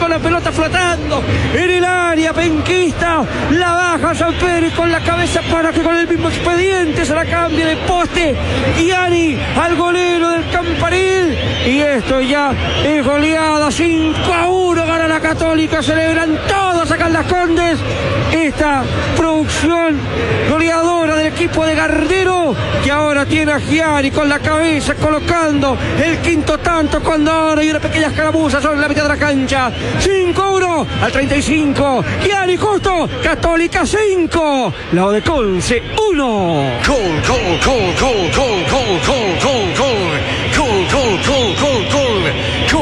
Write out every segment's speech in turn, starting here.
la pelota flotando en el área penquista. La baja Sampedri con la cabeza para que con el mismo expediente se la cambie de poste. Gianni al golero del Campanil. Y esto ya es goleada. 5-1 gana la Católica. Celebran todos acá en Las Condes esta producción goleadora del equipo de Gardero, que ahora tiene a Gianni con la cabeza colocando el quinto tanto, cuando ahora hay una pequeña escaramuza sobre la mitad de la cancha. 5-1 al 35. Gianni justo. Católica 5. Lado de Conce 1. Gol, gol, gol, gol, gol, gol, gol, gol, gol, gol, gol, gol, gol, gol,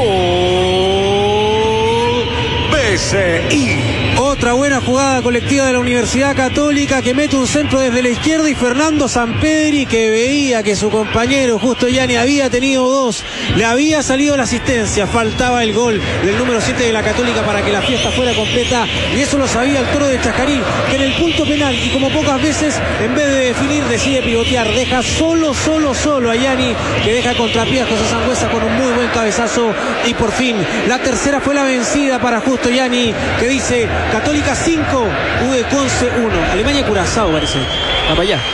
gol, BCI. Otra buena jugada colectiva de la Universidad Católica, que mete un centro desde la izquierda, y Fernando Sampedri, que veía que su compañero Justo Gianni había tenido dos, le había salido la asistencia, faltaba el gol del número 7 de la Católica para que la fiesta fuera completa, y eso lo sabía el Toro de Chacarí, que en el punto penal, y como pocas veces, en vez de definir, decide pivotear, deja solo a Gianni, que deja contrapié a José Sangüesa con un muy buen cabezazo, y por fin, la tercera fue la vencida para Justo Gianni, que dice: Católica 5, UD Conce 1. Alemania Curazao parece. Va para allá.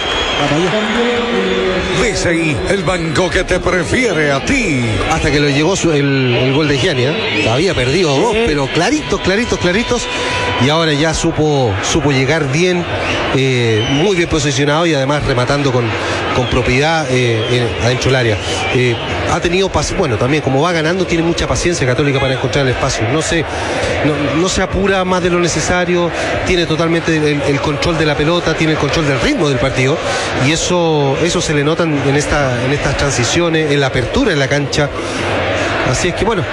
BCI, el banco que te prefiere a ti. Hasta que lo llegó el gol de Gianni, ¿eh? Había perdido dos, pero claritos. Y ahora ya supo llegar bien, muy bien posicionado, y además rematando con propiedad adentro del área. Ha tenido bueno, también como va ganando, tiene mucha paciencia Católica para encontrar el espacio. No se apura más de lo necesario, tiene totalmente el control de la pelota, tiene el control del ritmo del partido, y eso se le nota en estas transiciones, en la apertura en la cancha. Así es que bueno,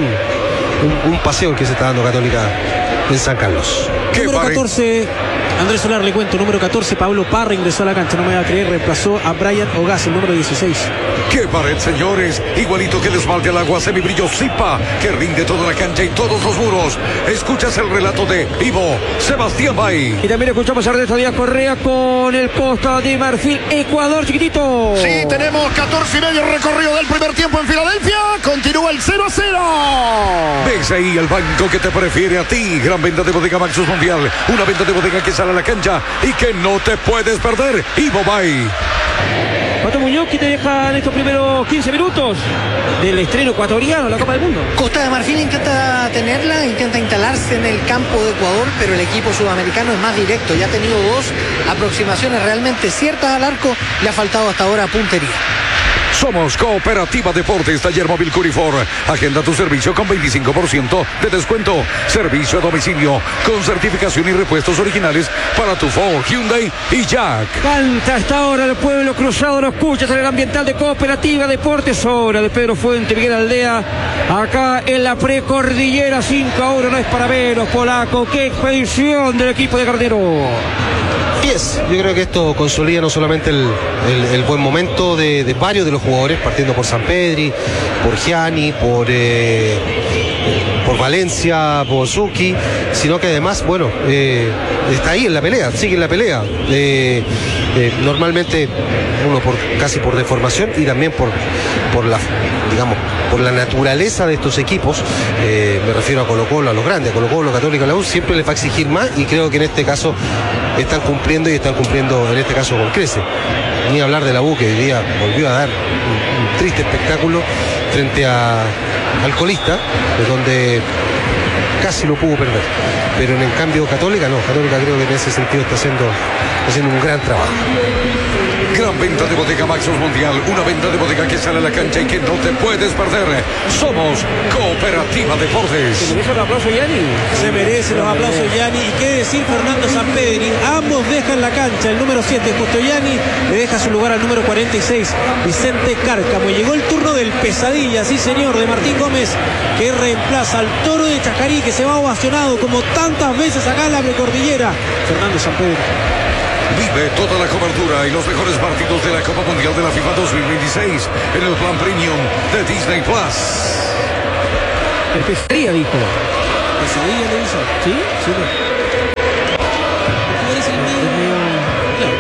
un paseo el que se está dando Católica en San Carlos. Número 14, Andrés Solar, le cuento, número 14, Pablo Parra ingresó a la cancha, no me va a creer, reemplazó a Brian Ogaz, el número 16. ¡Qué pared, señores! Igualito que el esmalte al agua semibrillo Zipa, que rinde toda la cancha y todos los muros. Escuchas el relato de Ivo Sebastián Bay. Y también escuchamos a Ernesto Díaz Correa con el Costa de Marfil, Ecuador, chiquitito. Sí, tenemos 14 y medio recorrido del primer tiempo en Filadelfia. Continúa el 0-0. BCI, el banco que te prefiere a ti. Gran venta de bodega Maxus Mundial. Una venta de bodega que sale a la cancha y que no te puedes perder. Ivo Bay. Pato Muñoz, ¿qué te deja en estos primeros 15 minutos del estreno ecuatoriano en la Copa del Mundo? Costa de Marfil intenta tenerla, intenta instalarse en el campo de Ecuador, pero el equipo sudamericano es más directo. Ya ha tenido dos aproximaciones realmente ciertas al arco, le ha faltado hasta ahora puntería. Somos Cooperativa Deportes, Taller Móvil Curifor. Agenda tu servicio con 25% de descuento. Servicio a domicilio con certificación y repuestos originales para tu Ford, Hyundai y Jack. Canta hasta ahora el pueblo cruzado, lo escuchas en el ambiental de Cooperativa Deportes. Hora de Pedro Fuente, Miguel Aldea, acá en la precordillera. 5-1, no es para menos, polaco. Qué expedición del equipo de Gardero. Yo creo que esto consolida no solamente el buen momento de varios de los jugadores, partiendo por Sampedri, por Gianni, por Valencia, por Zucchi, sino que además, bueno, está ahí en la pelea, sigue en la pelea. Normalmente uno casi por deformación y también por la naturaleza de estos equipos, me refiero a Colo-Colo, a los grandes, a Colo-Colo, Católica, la U, siempre les va a exigir más, y creo que en este caso están cumpliendo en este caso con crece. Ni hablar de la U, que hoy día volvió a dar un triste espectáculo frente al colista, de donde casi lo pudo perder. Pero en cambio Católica no, Católica creo que en ese sentido está haciendo un gran trabajo. Gran venta de bodega Maxus Mundial, una venta de bodega que sale a la cancha y que no te puedes perder. Somos Cooperativa Deportes. ¿Se merece un aplauso, Gianni? Se merece los aplausos, Gianni. Y qué decir Fernando Sampedri, ambos dejan la cancha. El número 7, Justo Gianni, le deja su lugar al número 46, Vicente Cárcamo. Y llegó el turno del pesadilla, sí señor, de Martín Gómez, que reemplaza al Toro de Chacarí, que se va ovacionado como tantas veces acá en la precordillera. Fernando Sampedri. Vive toda la cobertura y los mejores partidos de la Copa Mundial de la FIFA 2026 en el plan premium de Disney Plus. El pesadilla, dijo. ¿Pesadilla le hizo? ¿Sí? Sí. ¿Tú eres el medio?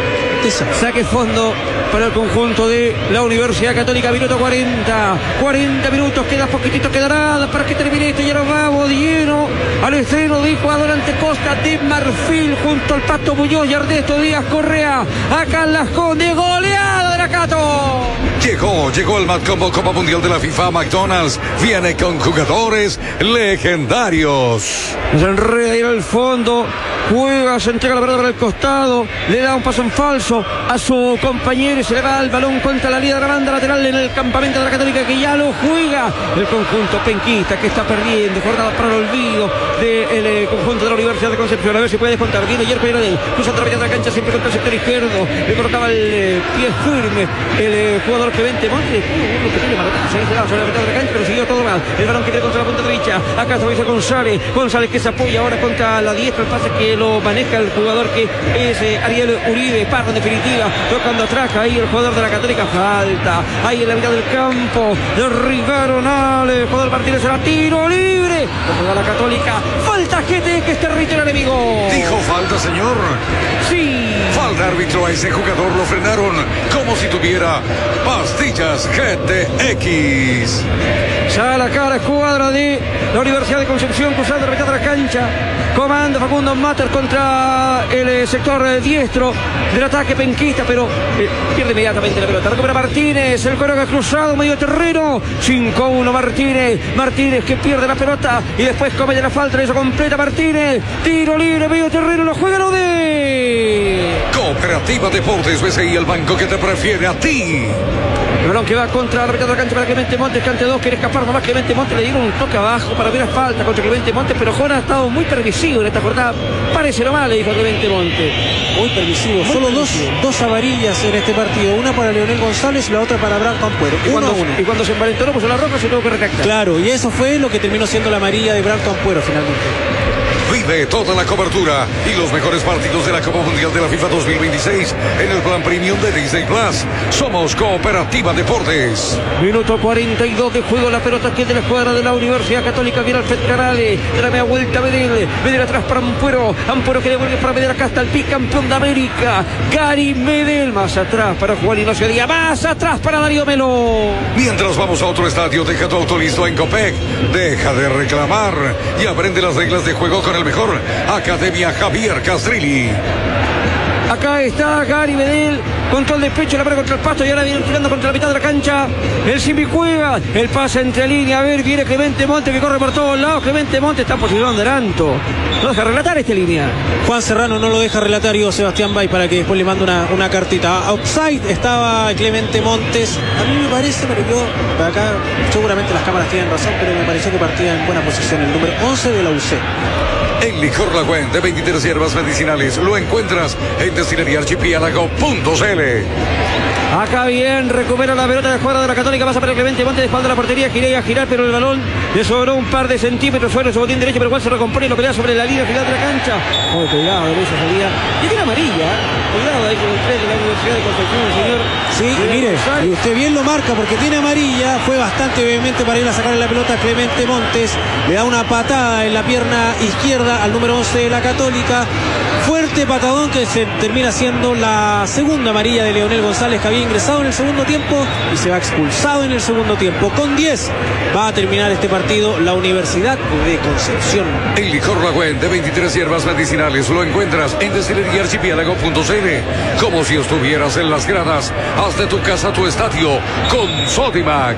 certeza. Saque fondo para el conjunto de la Universidad Católica, minuto 40 minutos, queda poquitito, quedará para que termine esto. Y ahora vamos de lleno al estreno de jugador ante Costa de Marfil, junto al Pato Muñoz y Ernesto Díaz Correa, acá en Las Condes, goleada de la Cato. Llegó el Matcombo Copa Mundial de la FIFA. McDonald's viene con jugadores legendarios. Se enreda ahí al fondo, juega, se entrega la pelota para el costado, le da un paso en falso a su compañero y se le va el balón contra la línea de la banda lateral en el campamento de la Católica, que ya lo juega el conjunto penquista, que está perdiendo, jornada para el olvido del conjunto de la Universidad de Concepción. A ver si puede descontar. Viene Yerko Iradel, cruza otra vez de la cancha, siempre contra el sector izquierdo, le colocaba el pie firme el jugador Clemente Montes, un pequeño manotazo ahí se daba sobre la mitad de la cancha, pero siguió todo mal. El balón que tiene contra la punta derecha, acá está González que se apoya ahora contra la diestra, el pase que lo maneja el jugador que es Ariel Uribe. Parra en definitiva, tocando atrás ahí el jugador de la Católica, falta ahí en la mitad del campo, derribaron al jugador Martínez, será tiro libre para la Católica, falta GT, que es territorio enemigo. Dijo falta, señor. Sí. Falta, árbitro, a ese jugador lo frenaron como si tuviera pastillas GTX. Ya la cara escuadra de la Universidad de Concepción, cruzando la mitad de la cancha. Comanda Facundo Mater contra el sector diestro del ataque penquista, pero pierde inmediatamente la pelota. Recupera Martínez, el coreógrafo cruzado, medio terreno. 5-1 Martínez que pierde la pelota y después comete la falta, la hizo completa Martínez. Tiro libre, medio terreno, lo juega lo de Cooperativa Deportes BCI, el banco que te prefiere a ti. El balón que va contra la mitad de la cancha para Clemente Montes, que ante dos quiere escapar nomás. Clemente Montes le dieron un toque abajo para ver la falta contra Clemente Montes, pero Jona ha estado muy permisivo en esta jornada. Parece nomás, le dijo a Clemente Montes. Muy permisivo. Solo dos amarillas en este partido. Una para Leonel González y la otra para Branco Ampuero. Y cuando se envalentonó, puso la roja, se tuvo que retractar. Claro, y eso fue lo que terminó siendo la amarilla de Branco Ampuero finalmente. Vive toda la cobertura y los mejores partidos de la Copa Mundial de la FIFA 2026 en el plan premium de Disney Plus. Somos Cooperativa Deportes. Minuto 42 de juego, la pelota que es de la escuadra de la Universidad Católica, viene al Federale, la media vuelta Medel atrás para Ampuero que devuelve para Medel, acá está el bicampeón de América, Gary Medel, más atrás para Juan Ignacio Díaz, más atrás para Darío Melo. Mientras vamos a otro estadio, deja tu auto listo en Copec, deja de reclamar y aprende las reglas de juego con el mejor. Academia Javier Castrilli. Acá está Gary Medel, control de pecho, la para contra el pasto y ahora viene tirando contra la mitad de la cancha. El Simbi juega, el pase entre línea, a ver, viene Clemente Montes que corre por todos lados. Clemente Montes está en posición de adelanto. No deja relatar esta línea. Juan Serrano no lo deja relatar, y Sebastián Bay, para que después le mande una cartita. Outside estaba Clemente Montes. A mí me parece, pero yo, acá seguramente las cámaras tienen razón, pero me pareció que partía en buena posición el número 11 de la UC. El licor Lagüen de 23 hierbas medicinales lo encuentras en destileríaarchipiélago.cl. Acá bien, recupera la pelota de jugador de la Católica, pasa para Clemente Montes de espalda a la portería, gira a girar, pero el balón le sobró un par de centímetros sobre su botín derecho, pero igual se recompone y lo pelea sobre la línea final de la cancha. Oh, cuidado, de esa salida. Y tiene amarilla, cuidado ahí con el 3 de la Universidad de Concepción, el señor. Sí, y mire, y usted bien lo marca porque tiene amarilla, fue bastante vehemente para ir a sacarle la pelota a Clemente Montes, le da una patada en la pierna izquierda al número 11 de la Católica, fuerte patadón que se termina siendo la segunda amarilla de Leonel González, que había ingresado en el segundo tiempo y se va expulsado en el segundo tiempo. Con 10 va a terminar este partido la Universidad de Concepción. El licor Lagüen de 23 hierbas medicinales lo encuentras en destileríaarchipiélago.cl, como si estuvieras en las gradas. Haz de tu casa tu estadio con Sodimac.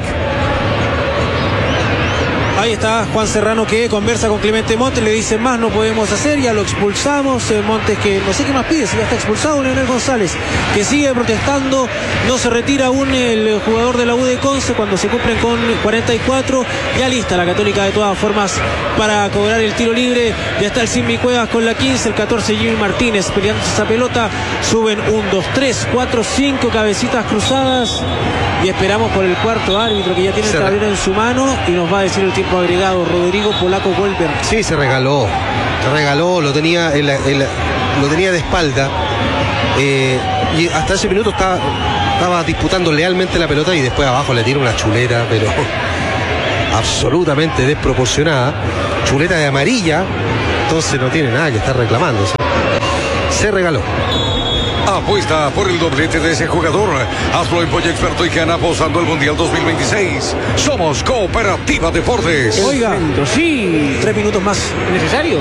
Ahí está Juan Serrano, que conversa con Clemente Montes, le dice: más no podemos hacer, ya lo expulsamos. Montes, que no sé qué más pide, si ya está expulsado. Leonel González, que sigue protestando, no se retira aún el jugador de la U de Conce cuando se cumplen con 44. Ya lista la Católica de todas formas para cobrar el tiro libre. Ya está el Simbi Cuevas con la 15, el 14 Jimmy Martínez peleando esa pelota. Suben 1, 2, 3, 4, 5 cabecitas cruzadas y esperamos por el cuarto árbitro, que ya tiene el tablero en su mano y nos va a decir el tiempo agregado. Rodrigo Polaco Goldberg. Sí, se regaló, lo tenía lo tenía de espalda, y hasta ese minuto estaba disputando lealmente la pelota, y después abajo le tira una chuleta, pero absolutamente desproporcionada, chuleta de amarilla, entonces no tiene nada que estar reclamando. Se regaló. Apuesta por el doblete de ese jugador. Hazlo en Pollo Experto y gana apostando al Mundial 2026. Somos Cooperativa Deportes. Oiga, Sí. 3 minutos más. ¿Necesario?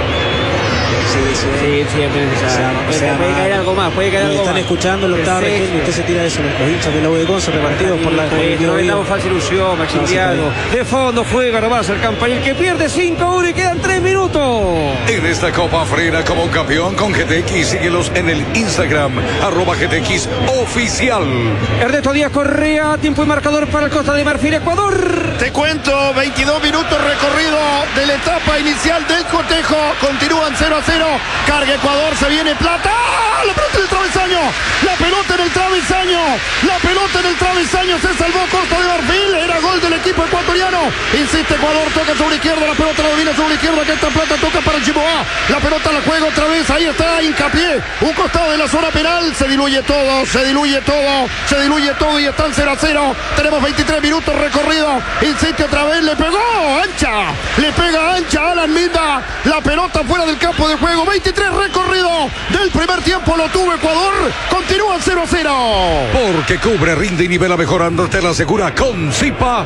Sí, siempre necesario. Puede caer algo más, puede caer Nos algo están más. escuchando, lo estaba Perfecto. regiendo y usted se tira eso. Los hinchas de la U de Conce repartidos por la No vendamos falsa ilusión, Maximiliano. De fondo juega nomás el Campanil que pierde 5-1 y quedan 3 minutos. En esta Copa frena como un campeón con GTX. Síguelos en el Instagram, @GTX Oficial. Ernesto Díaz Correa, tiempo y marcador para el Costa de Marfil, Ecuador. Te cuento, 22 minutos recorrido de la etapa inicial del cotejo. Continúan 0-0. Carga Ecuador, se viene Plata. ¡Ah! La pelota en el travesaño. La pelota en el travesaño. La pelota en el travesaño. Se salvó Costa de Marfil. Era gol del equipo ecuatoriano. Insiste Ecuador, toca sobre izquierda. La pelota la domina sobre izquierda. Que esta Plata toca para Chiboa. La pelota la juega otra vez. Ahí está, hincapié. Un costado de la zona penal. Se diluye todo. Se diluye todo. Se diluye todo y están 0-0. Tenemos 23 minutos recorrido. Insiste otra vez. Le pegó ancha. Le pega ancha a Alan Milda. La pelota fuera del campo de juego. 23 recorrido del primer tiempo. Lo tuvo Ecuador. Continúa 0-0. Porque cubre, rinde y nivela mejorando. Te la asegura con Zipa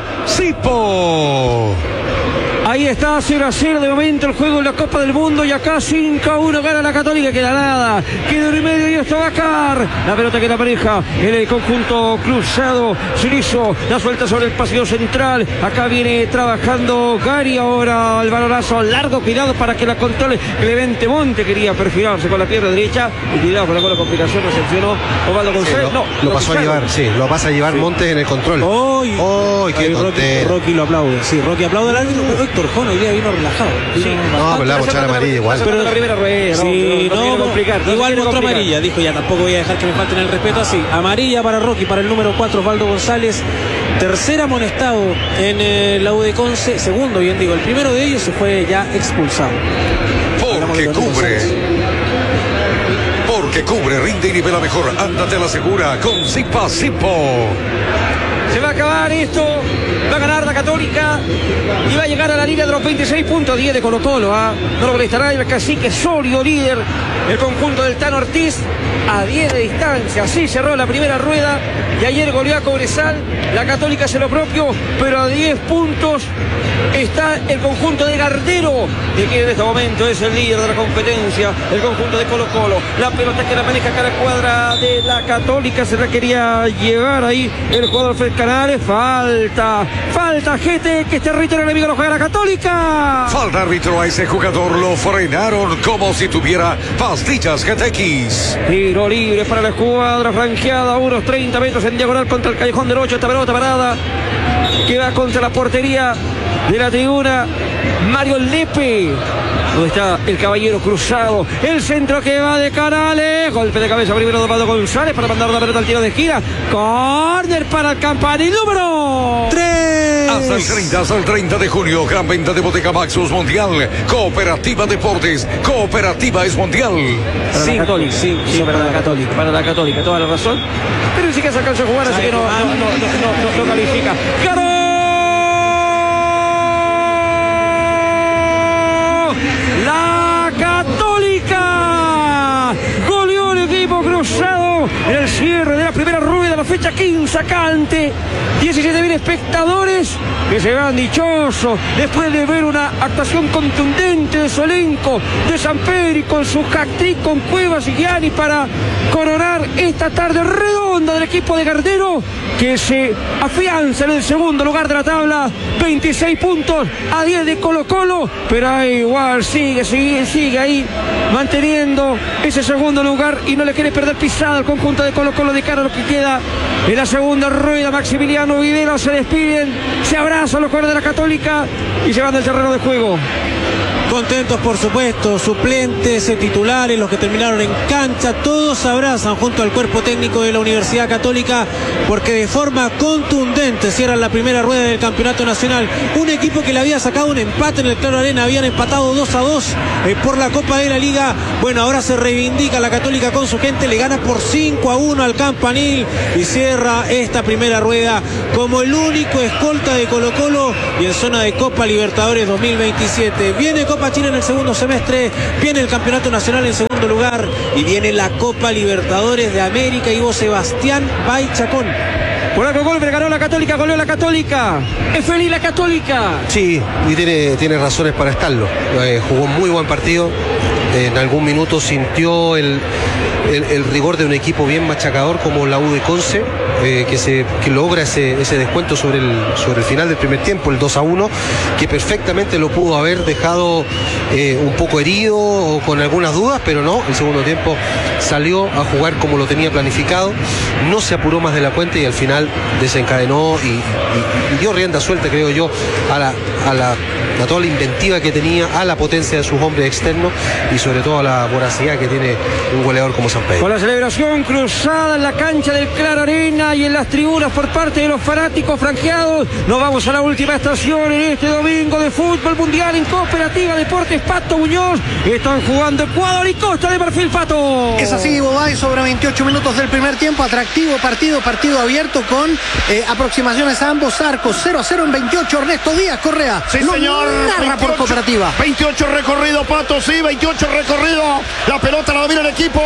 Zipo. Ahí está 0-0 de momento el juego en la Copa del Mundo y acá 5-1 gana la Católica, queda nada, queda 1,5 y esto va a caer. La pelota que la maneja en el conjunto cruzado, Sirizo, la suelta sobre el pasillo central, acá viene trabajando Gary, ahora el balonazo largo, cuidado para que la controle Clemente Monte, quería perfilarse con la pierna derecha y cuidado con la complicación, recepcionó Osvaldo González, lo pasó a llevar, sí, lo pasa a llevar Montes en el control. ¡Ay! ¡Qué tontera! Rocky lo aplaude, sí, Rocky aplaude al árbitro, pero Héctor Jón hoy día vino relajado. Sí. No, pero le va a mochar amarilla igual. Pero la primera rueda, Sí, no quiero complicar, no igual quiero mostró complicar. amarilla, dijo ya tampoco voy a dejar que me falten el respeto así. Amarilla para Rocky, para el número 4 Osvaldo González, tercer amonestado en la U de Conce, segundo bien digo, el primero de ellos se fue ya expulsado. Porque cubre. Porque cubre, rinde y nivela mejor. Ándate a la segura con Zipa Zipo. Se va a acabar esto, va a ganar la Católica y va a llegar a la línea de los 26 puntos, 10 de Colo-Colo, no lo molestará el cacique sólido líder, el conjunto del Tano Ortiz a 10 de distancia, así cerró la primera rueda y ayer goleó a Cobresal, la Católica hace lo propio, pero a 10 puntos está el conjunto de Gardero, que en este momento es el líder de la competencia, el conjunto de Colo-Colo, la pelota que la maneja acá la cuadra de la Católica, se la quería llevar ahí el jugador Fred Canales, falta GT, que es territorio enemigo, lo juega la Católica. Falta árbitro a ese jugador, lo frenaron como si tuviera pastillas GTX. Tiro libre para la escuadra franqueada a unos 30 metros en diagonal contra el callejón del 8, esta pelota parada que va contra la portería de la tribuna. Mario Lepe, donde está el caballero cruzado, el centro que va de Canales, golpe de cabeza primero de Osvaldo González para mandar la pelota al tiro de esquina, córner para el Campanil número 3. Hasta el 30 de junio, gran venta de Bottega Maxus Mundial. Cooperativa Deportes, Cooperativa es Mundial. Para la Católica, sí, para la Católica, toda la razón, pero ni siquiera se alcanzó a jugar, así que no califica. ¡Ganó! La Católica goleó el equipo cruzado en el cierre de la primera rueda de la fecha 15 acante. 17.000 espectadores que se van dichosos después de ver una actuación contundente de su elenco de Samperi con su hat-trick con Cuevas y Gianni para coronar esta tarde redonda del equipo de Gardero, que se afianza en el segundo lugar de la tabla, 26 puntos a 10 de Colo-Colo, pero igual sigue ahí manteniendo ese segundo lugar y no le quiere perder pisada al conjunto de Colo-Colo de cara a lo que queda en la segunda rueda. Maximiliano Videla, se despiden, se abrazan los jugadores de la Católica y se van del terreno de juego. Contentos, por supuesto, suplentes, titulares, los que terminaron en cancha, todos se abrazan junto al cuerpo técnico de la Universidad Católica porque de forma contundente cierran la primera rueda del campeonato nacional. Un equipo que le había sacado un empate en el Claro Arena, habían empatado 2-2 por la Copa de la Liga. Bueno, ahora se reivindica la Católica con su gente, le gana por 5-1 al Campanil y cierra esta primera rueda como el único escolta de Colo-Colo y en zona de Copa Libertadores 2027. Viene Copa Copa Chile en el segundo semestre, viene el Campeonato Nacional en segundo lugar y viene la Copa Libertadores de América. Y vos, Sebastián Baichacón. Polaco Golver ganó la Católica, goleó la Católica. Es feliz la Católica. Sí, y tiene razones para estarlo. Jugó un muy buen partido. En algún minuto sintió el rigor de un equipo bien machacador como la U de Conce, que logra ese descuento sobre el final del primer tiempo, el 2-1, que perfectamente lo pudo haber dejado un poco herido o con algunas dudas, pero no, el segundo tiempo salió a jugar como lo tenía planificado, no se apuró más de la cuenta y al final desencadenó y dio rienda suelta, creo yo, a toda la inventiva que tenía, a la potencia de sus hombres externos y sobre todo a la voracidad que tiene un goleador como San Pedro. Con la celebración cruzada en la cancha del Claro Arena y en las tribunas por parte de los fanáticos franjeados, nos vamos a la última estación en este domingo de fútbol mundial en Cooperativa Deportes Pato Muñoz. Están jugando Ecuador y Costa de Marfil, Pato. Es así, Bobay, sobre 28 minutos del primer tiempo, atractivo partido abierto con aproximaciones a ambos arcos, 0-0 en 28, Ernesto Díaz Correa. Sí, señor. Narra por Cooperativa. 28 recorrido, Pato, sí, 28 recorrido. La pelota la domina el equipo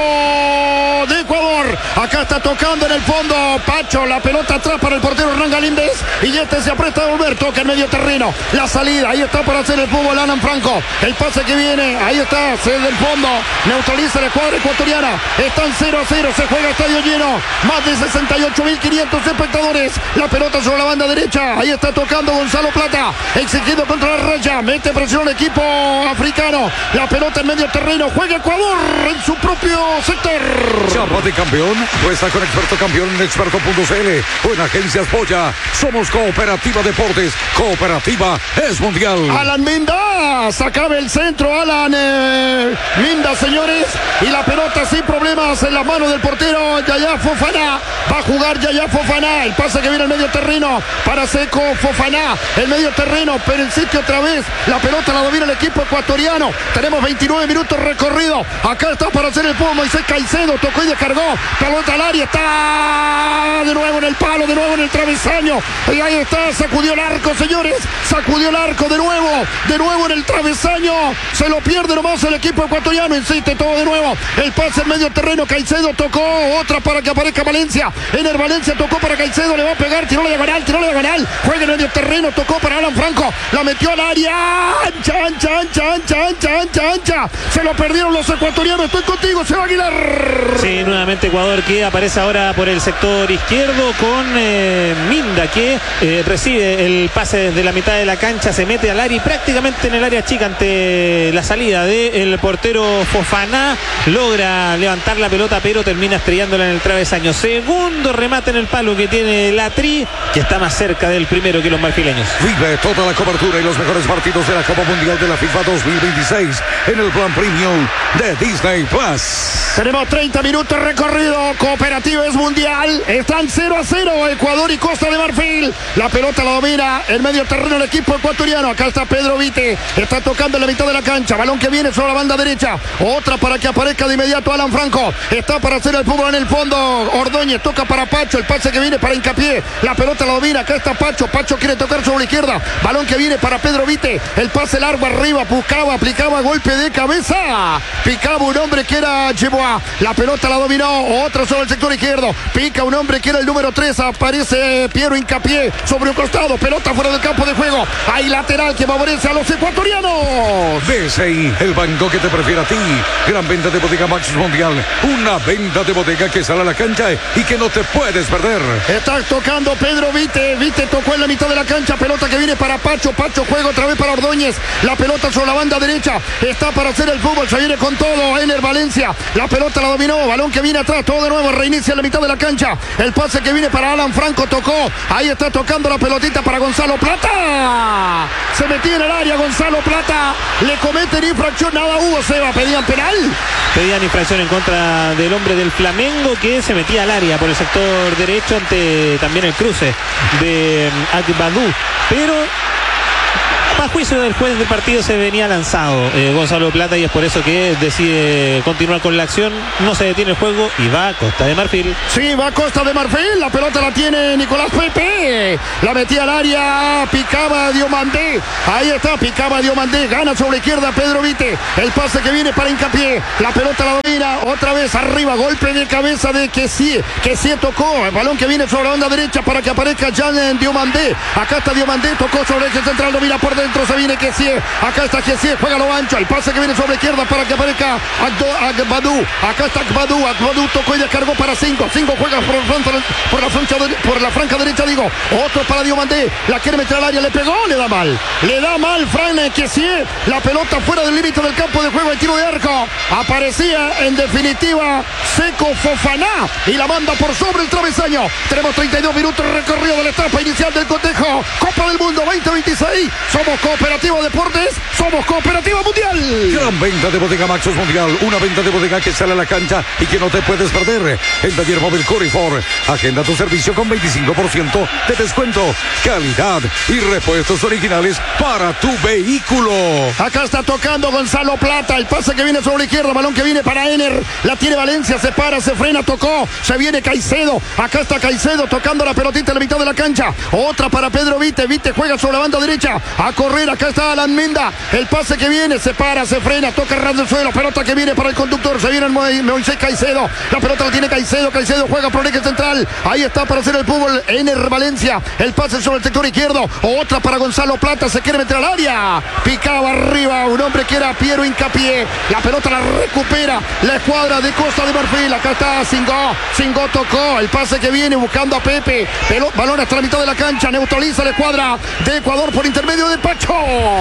de Ecuador. Acá está tocando en el fondo Pacho, la pelota atrás para el portero Hernán Galíndez y este se aprieta a volver, toca en medio terreno. La salida, ahí está para hacer el fútbol Alan Franco. El pase que viene, ahí está, se del fondo, neutraliza la escuadra ecuatoriana. Están 0-0, se juega estadio lleno. Más de 68.500 espectadores. La pelota sobre la banda derecha. Ahí está tocando Gonzalo Plata, exigiendo contra la raya. Mete presión el equipo africano. La pelota en medio terreno. Juega Ecuador en su propio sector. Chapa de campeón. Puesta con Experto Campeón en experto.cl o en Agencias Polla. Somos Cooperativa Deportes. Cooperativa es mundial. Alan Minda. Sacaba el centro. Alan Minda, señores. Y la pelota sin problemas en las manos del portero Yaya Fofana. Va a jugar Yaya Fofana. El pase que viene al medio terreno para Seco Fofana. El medio terreno, pero el sitio otra vez. La pelota la domina el equipo ecuatoriano. Tenemos 29 minutos recorrido. Acá está para hacer el fútbol Moisés Caicedo. Tocó y descargó. Pelota al área. Está de nuevo en el palo, de nuevo en el travesaño. Y ahí está. Sacudió el arco, señores. Sacudió el arco de nuevo. De nuevo en el travesaño. Se lo pierde nomás el equipo ecuatoriano. Insiste todo de nuevo. El pase en medio terreno. Caicedo tocó. Otra para que aparezca Valencia. Ener Valencia tocó para Caicedo. Le va a pegar. Tiró la diagonal. Juega en medio terreno. Tocó para Alan Franco. La metió al área. Ancha. Se lo perdieron los ecuatorianos. Estoy contigo, Seba Aguilar. Sí, nuevamente Ecuador que aparece ahora por el sector izquierdo con Minda que recibe el pase desde la mitad de la cancha, se mete al área y prácticamente en el área chica ante la salida del portero Fofana logra levantar la pelota pero termina estrellándola en el travesaño. Segundo remate en el palo que tiene Latri, que está más cerca del primero que los marfileños. Vive toda la cobertura y los mejores partidos de la Copa Mundial de la FIFA 2026 en el plan premium de Disney Plus. Tenemos 30 minutos recorrido. Cooperativa es mundial. Están 0-0 Ecuador y Costa de Marfil. La pelota la domina en medio terreno el equipo ecuatoriano. Acá está Pedro Vite. Está tocando en la mitad de la cancha. Balón que viene sobre la banda derecha. Otra para que aparezca de inmediato Alan Franco. Está para hacer el fútbol en el fondo. Ordóñez toca para Pacho. El pase que viene para Hincapié. La pelota la domina. Acá está Pacho. Pacho quiere tocar sobre la izquierda. Balón que viene para Pedro Vite. El pase largo arriba. Buscaba, aplicaba golpe de cabeza. Picaba un hombre que era Cheboa. La pelota la dominó. Otra sobre el sector izquierdo. Pica un hombre que era el número 3. Aparece Piero Hincapié sobre un costado. Pelota fuera del campo de juego. Hay lateral que favorece a los ecuatorianos. DCI, el banco que te prefiere a ti. Gran venta de bodega Max Mundial. Una venta de bodega que sale a la cancha y que no te puedes perder. Está tocando Pedro Vite. Vite tocó en la mitad de la cancha. Pelota que viene para Pacho. Pacho juega otra vez para Ordóñez. La pelota sobre la banda derecha. Está para hacer el fútbol. Se viene con todo. Ener Valencia. La pelota la dominó. Balón que viene atrás. Todo de nuevo. Reinicia en la mitad de la cancha. El pase que viene para Alan Franco. Tocó. Ahí está tocando la pelotita para Gonzalo Plata. Se metía en el área Gonzalo Plata. Le cometen infracción. Nada hubo, Seba. Pedían penal. Pedían infracción en contra del hombre del Flamengo que se metía al área por el sector derecho ante también el cruce de Agbadou. Pero A juicio del juez del partido se venía lanzado Gonzalo Plata, y es por eso que decide continuar con la acción. No se detiene el juego y va a Costa de Marfil. Sí, va a Costa de Marfil. La pelota la tiene Nicolás Pepe. La metía al área. Picaba Diomandé. Ahí está, picaba Diomandé. Gana sobre la izquierda Pedro Vite. El pase que viene para Hincapié. La pelota la domina. Otra vez arriba. Golpe de cabeza de Kessie. Kessie tocó. El balón que viene sobre la banda derecha para que aparezca Jean Diomandé. Acá está Diomandé. Tocó sobre el eje central. Domina por dentro. Se viene Kessie. Acá está Kessie. Juega lo ancho. El pase que viene sobre la izquierda para que aparezca Agbadou. Acá está Agbadou. Agbadou tocó y descargó para 5. 5 juega por la franja derecha, digo. Otro para Diomandé. La quiere meter al área. Le pegó. Le da mal. Le da mal Fran Kessie. La pelota fuera del límite del campo de juego. El tiro de arco. Aparecía en definitiva Seco Fofana. Y la manda por sobre el travesaño. Tenemos 32 minutos recorrido de la etapa inicial del cotejo. Copa del Mundo 2026. Somos Cooperativa Deportes. Somos Cooperativa Mundial. Gran venta de Bodega Maxus Mundial. Una venta de bodega que sale a la cancha y que no te puedes perder. El taller móvil Corifor. Agenda tu servicio con 25% de descuento. Calidad y repuestos originales para tu vehículo. Acá está tocando Gonzalo Plata. El pase que viene sobre la izquierda. Balón que viene para Ener. La tiene Valencia. Se para, se frena, tocó. Se viene Caicedo. Acá está Caicedo tocando la pelotita en la mitad de la cancha. Otra para Pedro Vite. Vite juega sobre la banda derecha. A correr. Acá está Alan Menda. El pase que viene. Se para, se frena. Toca ras del suelo. Pelota que viene para el conductor. Se viene Moisés Caicedo. La pelota la tiene Caicedo. Caicedo juega por el eje central. Ahí está para hacer el fútbol. Ener Valencia. El pase sobre el sector izquierdo. Otra para Gonzalo Plata. Se quiere meter al área. Picaba arriba. Un hombre que era Piero Hincapié. La pelota la recupera la escuadra de Costa de Marfil. Acá está Singó. Singó tocó. El pase que viene buscando a Pepe. Balón hasta la mitad de la cancha. Neutraliza la escuadra de Ecuador por intermedio de Pacho.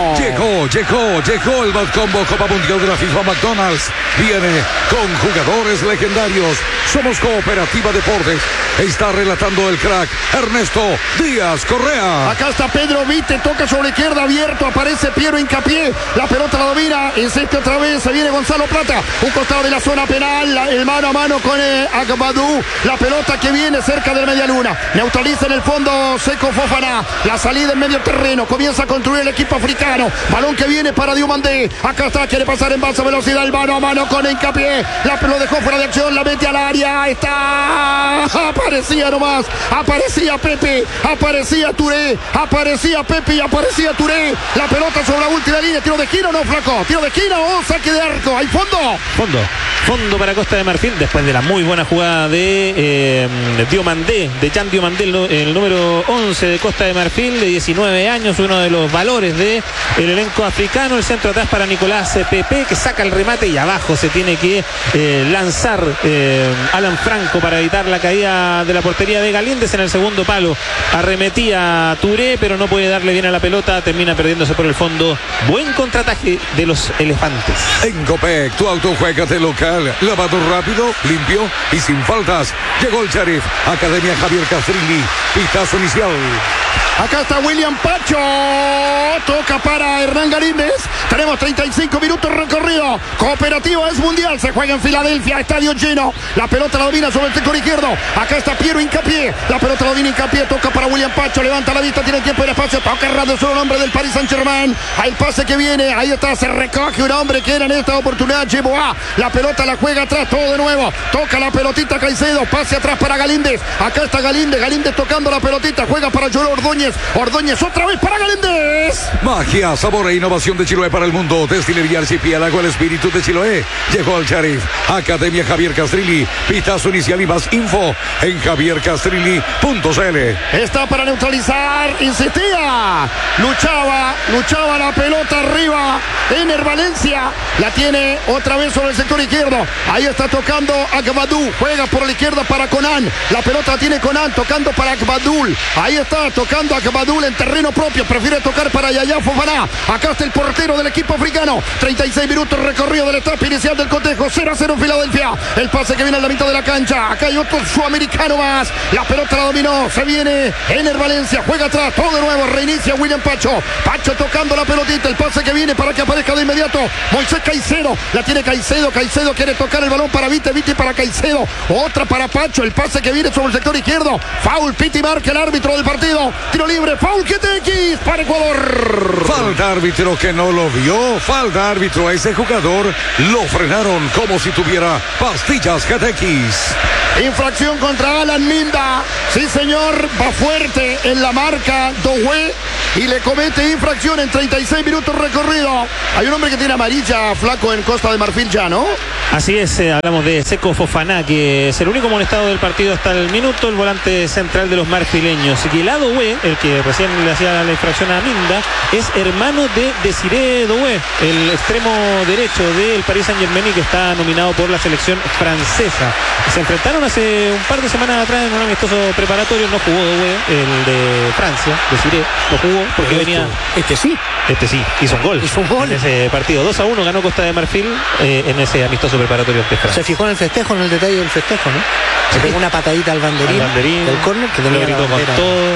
Llegó el Bad Combo Copa Mundial de la FIFA McDonald's. Viene con jugadores legendarios. Somos Cooperativa Deportes. Está relatando el crack Ernesto Díaz Correa. Acá está Pedro Vite. Toca sobre la izquierda abierto. Aparece Piero Hincapié. La pelota la domina. Insiste otra vez. Se viene Gonzalo Plata. Un costado de la zona penal. El mano a mano con Agbadou. La pelota que viene cerca de la media luna. Neutraliza en el fondo Seco Fofana. La salida en medio terreno. Comienza a construir el equipo africano. Balón que viene para Diomandé. Acá está. Quiere pasar en baja velocidad. El mano a mano con Hincapié. Lo dejó fuera de acción. La mete al área. Está. Aparecía nomás. Aparecía Pepe. Aparecía Touré. Aparecía Pepe y aparecía Touré. La pelota sobre la última línea. Tiro de esquina o no, flaco. Tiro de esquina o saque de arco. Hay fondo. Fondo para Costa de Marfil después de la muy buena jugada de Diomandé, de Jean Diomandé, el número 11 de Costa de Marfil, de 19 años, uno de los valores del elenco africano. El centro atrás para Nicolás Pepe, que saca el remate, y abajo se tiene que lanzar Alan Franco para evitar la caída de la portería de Galíndez. En el segundo palo arremetía Touré, pero no puede darle bien a la pelota, termina perdiéndose por el fondo. Buen contraataque de los elefantes. En Copec, tu auto juega de local. Lavado rápido, limpio y sin faltas. Llegó el Sheriff. Academia Javier Castrilli. Pitazo inicial. Acá está William Pacho. Toca para Hernán Galíndez. Tenemos 35 minutos recorrido. Cooperativa es mundial. Se juega en Filadelfia. Estadio lleno. La pelota la domina sobre el sector izquierdo. Acá está Piero Hincapié. La pelota la domina Hincapié. Toca para William Pacho. Levanta la vista. Tiene tiempo y espacio. Toca errado solo el hombre del Paris Saint-Germain. El pase que viene. Ahí está. Se recoge un hombre que era en esta oportunidad Yeboah. La pelota la juega atrás. Todo de nuevo. Toca la pelotita Caicedo. Pase atrás para Galíndez. Acá está Galíndez. Galíndez tocando la pelotita. Juega para Joel Ordóñez. Ordóñez otra vez para Galíndez. Magia, sabor e innovación de Chiloé para el mundo. Destilería Archipiélago, el espíritu de Chiloé. Llegó al Sheriff. Academia Javier Castrilli. Pitazo inicial y más info en javiercastrilli.cl. Está para neutralizar. Insistía. Luchaba la pelota arriba. Ener Valencia. La tiene otra vez sobre el sector izquierdo. Ahí está tocando Agbadou. Juega por la izquierda para Conan. La pelota la tiene Conan. Tocando para Agbadou. Ahí está tocando Agbadou en terreno propio. Prefiere tocar para Yaya Fofana. Acá está el portero del equipo africano. 36 minutos recorrido de la etapa inicial del cotejo. 0-0 en Filadelfia. El pase que viene a la mitad de la cancha. Acá hay otro sudamericano más. La pelota la dominó. Se viene Ener Valencia. Juega atrás. Todo de nuevo. Reinicia William Pacho. Pacho tocando la pelotita. El pase que viene para que aparezca de inmediato Moisés Caicedo. La tiene Caicedo. Caicedo quiere tocar el balón para Vite. Vite para Caicedo. Otra para Pacho. El pase que viene sobre el sector izquierdo. Foul. Piti marca el árbitro del partido. Tiro libre. Foul GTX para Ecuador. Falta árbitro que no lo vio. Falta árbitro a ese jugador. Lo frenaron como si tuviera pastillas GTX. Infracción contra Alan Minda. Sí, señor. Va fuerte en la marca Doué y le comete infracción en 36 minutos recorrido. Hay un hombre que tiene amarilla, flaco, en Costa de Marfil ya, ¿no? Así es, hablamos de Seco Fofana, que es el único amonestado del partido hasta el minuto, el volante central de los marfileños. Y el Doué, el que recién le hacía la infracción a Minda, es hermano de Desiré Doué, el extremo derecho del Paris Saint-Germain y que está nominado por la selección francesa. Se enfrentaron hace un par de semanas atrás en un amistoso preparatorio. No jugó Doué, el de Francia, Desiré, no jugó porque venía... Este sí, hizo un gol. En ese partido 2-1 ganó Costa de Marfil en ese amistoso preparatorio de Francia. Se fijó en el festejo, en el detalle del festejo, ¿no? Se pegó una patadita al banderín del córner que tenía lo gritó con todo.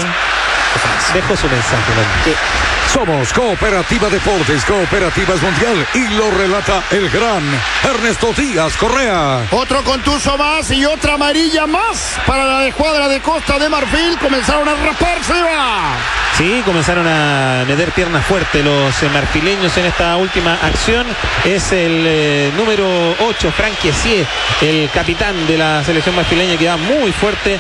Dejó su mensaje, ¿no? Somos Cooperativa Deportes, Cooperativas Mundial, y lo relata el gran Ernesto Díaz Correa. Otro contuso más y otra amarilla más para la escuadra de Costa de Marfil. Comenzaron a rasparse. Sí, comenzaron a meter piernas fuertes los marfileños en esta última acción. Es el número 8, Franck Kessié, el capitán de la selección marfileña, que va muy fuerte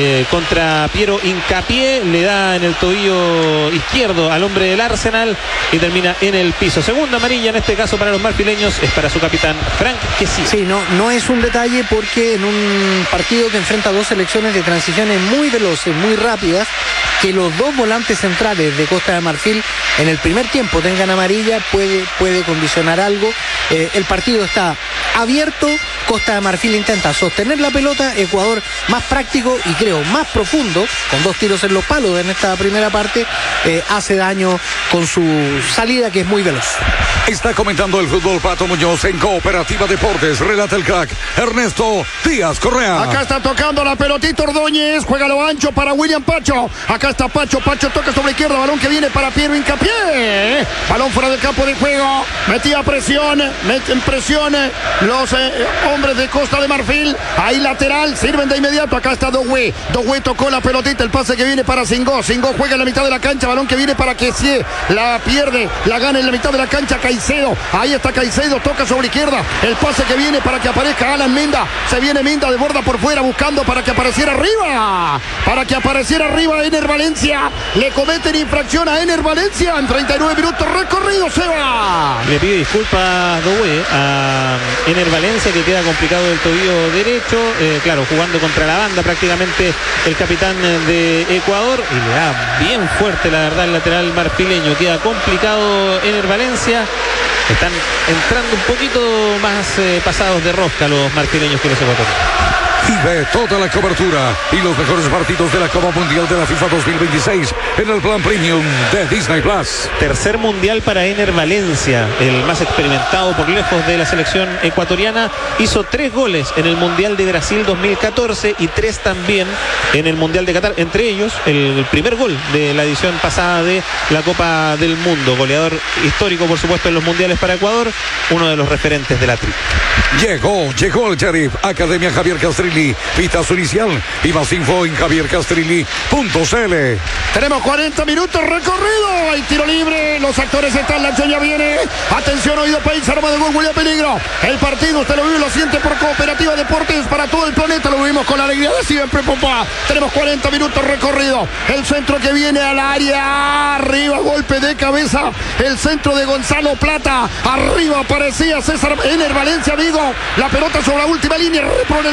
contra Piero Hincapié. Le da en el tobillo izquierdo al hombre del Arsenal y termina en el piso. Segunda amarilla en este caso para los marfileños, es para su capitán Franck Kessié. Sí, no es un detalle porque en un partido que enfrenta dos selecciones de transiciones muy veloces, muy rápidas, que los dos volantes centrales de Costa de Marfil en el primer tiempo tengan amarilla puede condicionar algo. El partido está abierto. Costa de Marfil intenta sostener la pelota. Ecuador más práctico y creo más profundo, con dos tiros en los palos en esta primera parte, hace daño con su salida, que es muy veloz. Está comentando el fútbol Pato Muñoz en Cooperativa Deportes. Relata el crack Ernesto Díaz Correa. Acá está tocando la pelotita Ordóñez. Juega lo ancho para William Pacho. Acá está Pacho. Pacho toca sobre izquierda. Balón que viene para Piero Hincapié. Balón fuera del campo de juego. Metía presión. Meten presión los hombres de Costa de Marfil. Ahí lateral. Sirven de inmediato. Acá está Doué. Doué tocó la pelotita. El pase que viene para Singó. Singó juega en la mitad de la cancha. Balón que viene para Kessié. La pierde. La gana en la mitad de la cancha Caicedo. Ahí está Caicedo. Toca sobre izquierda. El pase que viene para que aparezca Alan Minda. Se viene Minda de borda por fuera buscando para que apareciera arriba. Para que apareciera arriba Ener Valencia. Le cometen infracción a Ener Valencia en 39 minutos recorrido. Se va. Le pide disculpas Doué a Ener Valencia, que queda complicado el tobillo derecho. Claro, jugando contra la banda prácticamente el capitán de Ecuador, y le da bien fuerte, la verdad, el lateral marfileño. Queda complicado Ener Valencia. Están entrando un poquito más pasados de rosca los marfileños que los ecuatorianos. Vive toda la cobertura y los mejores partidos de la Copa Mundial de la FIFA 2026 en el plan premium de Disney Plus. Tercer mundial para Ener Valencia, el más experimentado por lejos de la selección ecuatoriana. Hizo 3 goles en el Mundial de Brasil 2014 y 3 también en el Mundial de Qatar. Entre ellos, el primer gol de la edición pasada de la Copa del Mundo. Goleador histórico, por supuesto, en los mundiales para Ecuador. Uno de los referentes de la tri. Llegó el Sheriff. Academia Javier Castrilli. Pita su inicial y más info en javiercastrilli.cl. Tenemos 40 minutos recorrido. Hay tiro libre. Los actores están. La ya viene. Atención, oído país. Arma de gol, William Peligro. El partido usted lo vive, lo siente por Cooperativa Deportes para todo el planeta. Lo vivimos con la alegría de siempre, papá. Tenemos 40 minutos recorrido. El centro que viene al área. Arriba, golpe de cabeza. El centro de Gonzalo Plata. Arriba aparecía César Ener Valencia, digo. La pelota sobre la última línea. Repro en el fondo.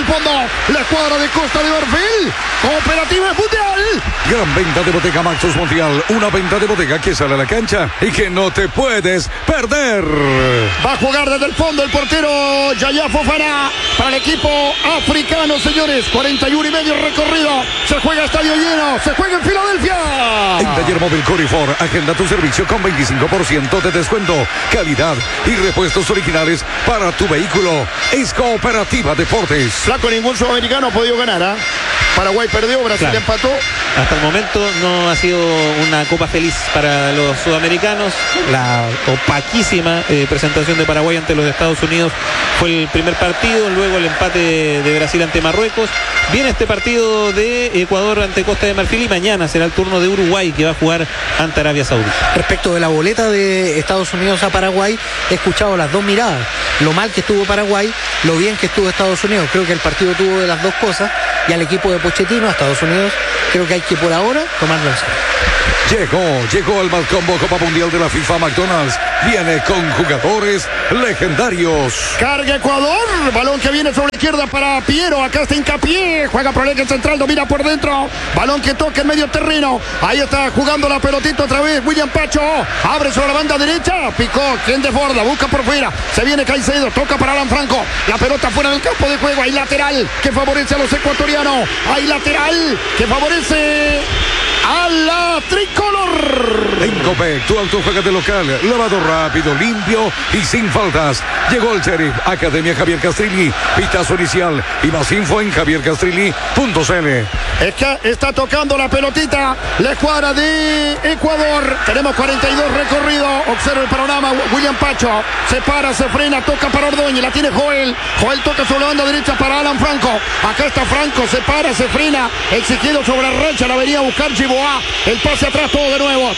la escuadra de Costa de Marfil. Cooperativa Mundial. Gran venta de Bottega Maxus Mundial. Una venta de bodega que sale a la cancha y que no te puedes perder. Va a jugar desde el fondo el portero Yaya Fofana para el equipo africano, señores. 41,5 recorrido. Se juega estadio lleno. Se juega en Filadelfia. En Taller Móvil Corifor, agenda tu servicio con 25% de descuento, calidad y repuestos originales para tu vehículo. Es Cooperativa Deportes. Flaco, ningún sudamericano ha podido ganar, ¿ah? Paraguay perdió, Brasil empató. Hasta el momento no ha sido una copa feliz para los sudamericanos. La opaquísima presentación de Paraguay ante los Estados Unidos fue el primer partido, luego el empate de Brasil ante Marruecos. Viene este partido de Ecuador ante Costa de Marfil y mañana será el turno de Uruguay, que va a jugar ante Arabia Saudita. Respecto de la boleta de Estados Unidos a Paraguay, he escuchado las dos miradas. Lo mal que estuvo Paraguay, lo bien que estuvo Estados Unidos. Creo que el partido tuvo de las dos cosas, y al equipo de Pochettino, a Estados Unidos, creo que hay que por ahora tomarlo en serio. Llegó al Malcombo Copa Mundial de la FIFA McDonald's. Viene con jugadores legendarios. Carga Ecuador. Balón que viene sobre la izquierda para Piero. Acá está Hincapié. Juega por el eje central. Domina por dentro. Balón que toca en medio terreno. Ahí está jugando la pelotita otra vez. William Pacho. Abre sobre la banda derecha. Picó. Quien desborda. Busca por fuera. Se viene Caicedo. Toca para Alan Franco. La pelota fuera del campo de juego. Hay lateral que favorece a los ecuatorianos. Hay lateral que favorece a la tricolor. En Copec, tu auto juega de local, lavado rápido, limpio y sin faltas. Llegó el Sheriff, Academia Javier Castrilli, pitazo inicial y más info en javiercastrilli.cl. Es que está tocando la pelotita la escuadra de Ecuador. Tenemos 42 recorridos. Observa el panorama. William Pacho se para, se frena, toca para Ordóñez. La tiene Joel. Joel toca sobre la banda derecha para Alan Franco. Acá está Franco, se para, se frena. Exigido sobre la racha, la venía a buscar Chiboa. El pase atrás, todo de nuevo.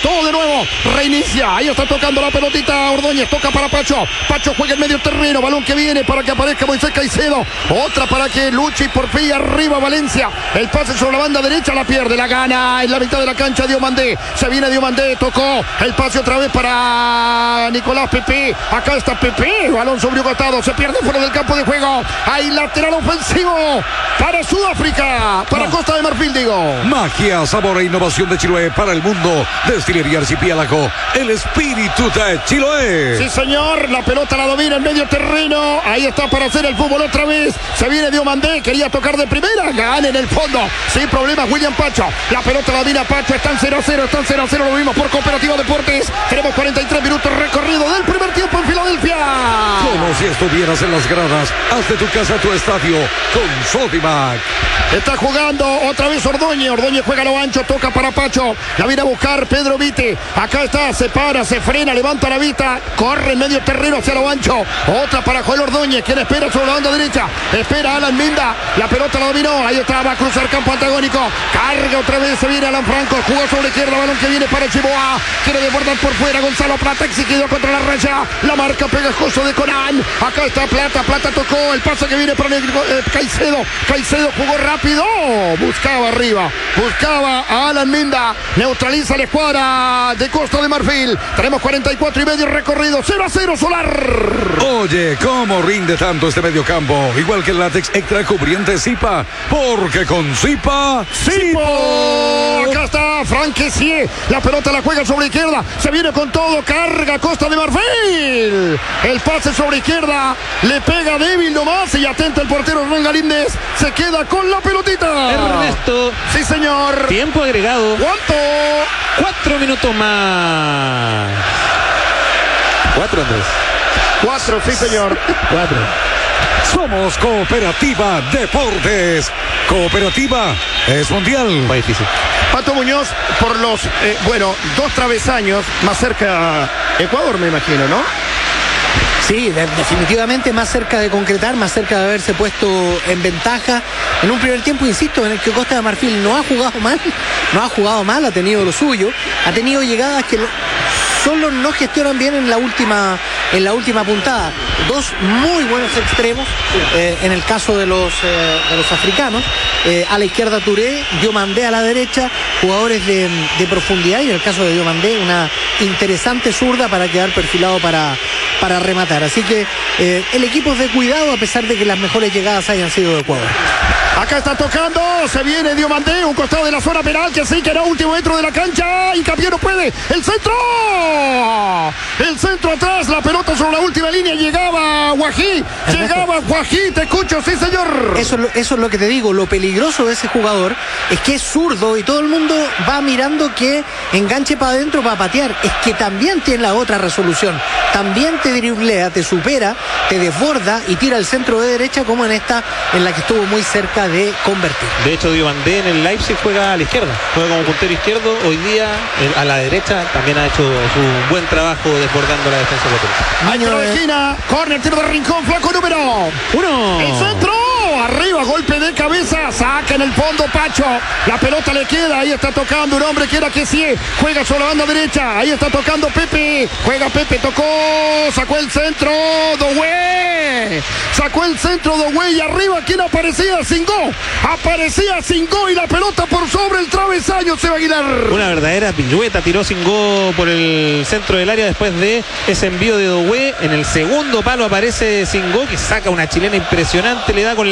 Reinicia. Ahí está tocando la pelotita Ordóñez. Toca para Pacho. Pacho juega en medio terreno. Balón que viene para que aparezca Moisés Caicedo. Otra para que luche y por fin arriba Valencia. El pase sobre la banda derecha, la pierde, la gana en la mitad de la cancha Diomandé. Se viene Diomandé, tocó el pase otra vez para Nicolás Pepe. Acá está Pepe, balón sobre un costado, se pierde fuera del campo de juego. Hay lateral ofensivo para Sudáfrica, para Costa de Marfil, digo. Magia, sabor e innovación de Chiloé para el mundo. Destilería Archipiélago, el espíritu de Chiloé. Sí, señor, la pelota la domina en medio terreno. Ahí está para hacer el fútbol otra vez. Se viene Diomandé, quería tocar de primera, gana en el fondo. Sin problemas William Pacho. La pelota la domina Pacho. Están 0-0. Lo vimos por Cooperativa Deportes. Tenemos 43 minutos recorrido del primer tiempo en Filadelfia. Como si estuvieras en las gradas. Haz de tu casa tu estadio con Sodimac. Está jugando otra vez Ordóñez. Ordóñez juega a lo ancho, toca para Pacho. La viene a buscar Pedro Vite. Acá está, se para, se frena, levanta la vista. Corre en medio terreno hacia lo ancho. Otra para Joel Ordóñez, quien espera sobre la banda derecha. Espera Alan Minda. La pelota la dominó. Ahí está, va a cruzar campo antagónico. Carga otra vez, se viene Alan Franco. Jugó sobre la izquierda, balón que viene para Chiboa. Quiere desbordar por fuera. Gonzalo Plata exigido contra la raya. La marca pegajoso de Conan. Acá está Plata. Plata tocó. El pase que viene para Caicedo. Caicedo jugó rápido. Buscaba arriba. Buscaba a Alan Minda. Neutraliza la escuadra de Costa de Marfil. Tenemos 44,5 recorrido. 0-0 Solar. Oye, ¿cómo rinde tanto este mediocampo? Igual que el látex extra cubriente Zipa. Porque con Zipa, ¡Sipo! Acá está Frank Kessié. La pelota la juega sobre izquierda. Se viene con todo. Carga Costa de Marfil. El pase sobre izquierda. Le pega débil nomás. Y atenta el portero Ron Galíndez. Se queda con la pelotita. Ernesto. Sí, señor. Tiempo agregado. ¿Cuánto? 4 minutos más. 4, Andrés. 4, sí, señor. 4. somos Cooperativa Deportes. Cooperativa es mundial. Muy difícil. Pato Muñoz, por los, 2 travesaños, más cerca Ecuador, me imagino, ¿no? Sí, definitivamente más cerca de concretar, más cerca de haberse puesto en ventaja. En un primer tiempo, insisto, en el que Costa de Marfil no ha jugado mal, ha tenido lo suyo, ha tenido llegadas que solo no gestionan bien en la última puntada. Dos muy buenos extremos, en el caso de los africanos, a la izquierda Touré, Diomandé a la derecha, jugadores de profundidad, y en el caso de Diomandé una interesante zurda para quedar perfilado para rematar. Así que el equipo es de cuidado, a pesar de que las mejores llegadas hayan sido de Ecuador. Acá está tocando, se viene Diomandé, un costado de la zona penal, que sí, que era último metro de la cancha, Hincapié no puede, el centro atrás, la pelota sobre la última línea, llegaba Guají, te escucho, sí señor. Eso es lo que te digo, lo peligroso de ese jugador es que es zurdo y todo el mundo va mirando que enganche para adentro para patear, es que también tiene la otra resolución, también te driblea, te supera, te desborda y tira el centro de derecha como en esta, en la que estuvo muy cerca de convertir. De hecho, Diomandé en el Leipzig juega a la izquierda, juega como puntero izquierdo. Hoy día a la derecha también ha hecho su buen trabajo desbordando la defensa de Ahí tiro de esquina, córner, tiro de rincón, flaco número 1. El centro, arriba, golpe de cabeza, saca en el fondo Pacho, la pelota le queda, ahí está tocando un hombre que era que sí, juega sobre la banda derecha, ahí está tocando Pepe, juega Pepe, tocó, sacó el centro, Dogué, y arriba, ¿quién aparecía? Singó, y la pelota por sobre el travesaño, Seba Aguilar. Una verdadera pirueta, tiró Singó por el centro del área después de ese envío de Dogué. En el segundo palo aparece Singó, que saca una chilena impresionante, le da con